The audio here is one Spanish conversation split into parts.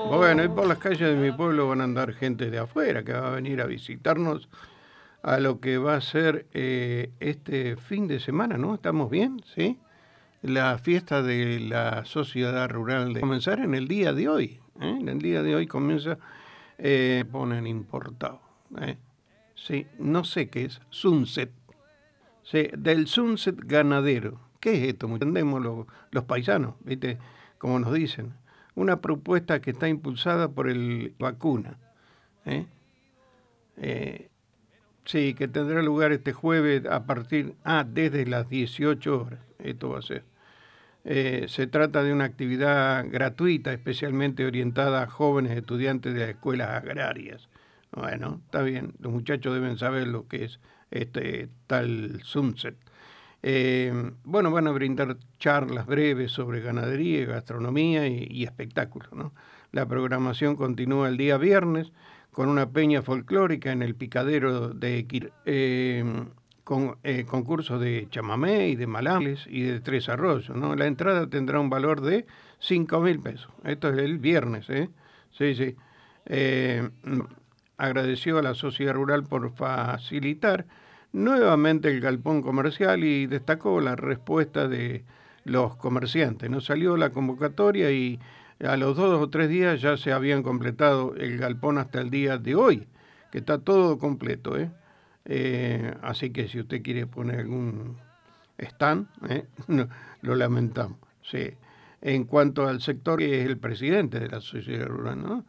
Bueno, y por las calles de mi pueblo van a andar gente de afuera que va a venir a visitarnos a lo que va a ser este fin de semana, ¿no? ¿Estamos bien? ¿Sí? La fiesta de la sociedad rural de comenzar en el día de hoy. En el día de hoy comienza, ponen importado. ¿eh? Sí, no sé qué es, Sunset. Sí, del Sunset ganadero. ¿Qué es esto? Entendemos los paisanos, ¿viste? Como nos dicen. Una propuesta que está impulsada por el vacuna. ¿eh? Eh, sí, que tendrá lugar este jueves desde las 18 horas. Esto va a ser. Se trata de una actividad gratuita, especialmente orientada a jóvenes estudiantes de las escuelas agrarias. Bueno, está bien, los muchachos deben saber lo que es este tal Sunset. Bueno, van a brindar charlas breves sobre ganadería, gastronomía y espectáculos, ¿no? La programación continúa el día viernes con una peña folclórica en el picadero de con concursos de chamamé y de malambles y de Tres Arroyos, ¿no? La entrada tendrá un valor de 5.000 pesos. Esto es el viernes, ¿eh? Sí, sí. Eh, Agradeció a la sociedad rural por facilitar nuevamente el galpón comercial y destacó la respuesta de los comerciantes. Nos salió la convocatoria y a los 2 o 3 días ya se habían completado el galpón hasta el día de hoy, que está todo completo. Así que si usted quiere poner algún stand, no, lo lamentamos. Sí. En cuanto al sector que es el presidente de la sociedad rural, ¿no?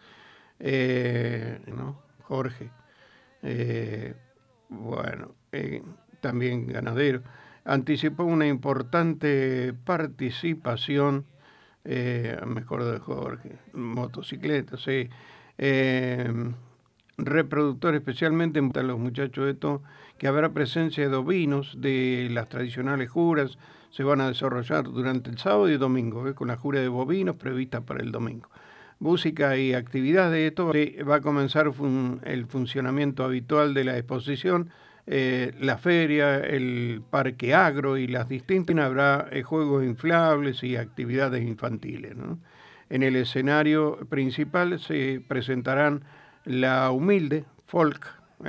¿No? Jorge. Eh, bueno, también ganadero, anticipó una importante participación, me acuerdo de Jorge, motocicletas, sí, eh, reproductor especialmente a los muchachos de esto, que habrá presencia de ovinos de las tradicionales juras, se van a desarrollar durante el sábado y domingo, con la jura de bovinos prevista para el domingo. Música y actividades de esto, va a comenzar el funcionamiento habitual de la exposición, la feria, el parque agro y las distintas. Habrá juegos inflables y actividades infantiles, ¿no? En el escenario principal se presentarán la humilde folk,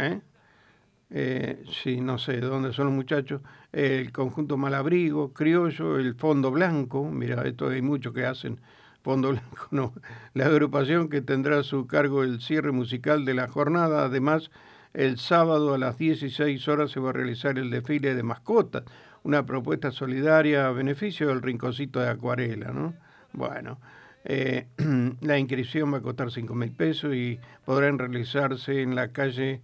sí, no sé de dónde son los muchachos, el conjunto Malabrigo, Criollo, el Fondo Blanco, mira, esto hay muchos que hacen Fondo Blanco, no, la agrupación que tendrá a su cargo el cierre musical de la jornada. Además, el sábado a las 16 horas se va a realizar el desfile de mascotas, una propuesta solidaria a beneficio del Rinconcito de Acuarela, ¿no? Bueno, la inscripción va a costar 5.000 pesos y podrán realizarse en la calle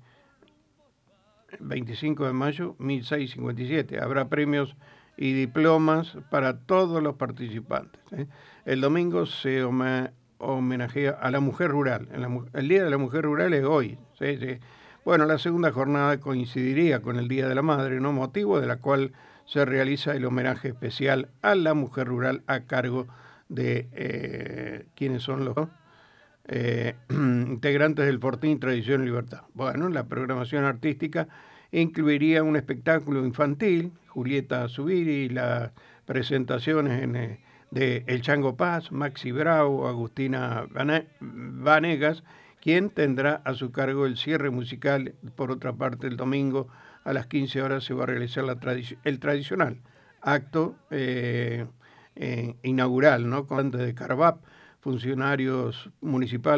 25 de mayo, 1657. Habrá premios y diplomas para todos los participantes. El domingo se homenajea a la mujer rural. El Día de la Mujer Rural es hoy. ¿Sí? Sí. Bueno, la segunda jornada coincidiría con el Día de la Madre, ¿no? Motivo de la cual se realiza el homenaje especial a la mujer rural a cargo de ¿quiénes son los integrantes del Fortín Tradición y Libertad? Bueno, la programación artística incluiría un espectáculo infantil, Julieta Zubiri, y las presentaciones de El Chango Paz, Maxi Bravo, Agustina Vanegas, quien tendrá a su cargo el cierre musical. Por otra parte, el domingo a las 15 horas se va a realizar el tradicional acto inaugural, ¿no? Con de Carvap, funcionarios municipales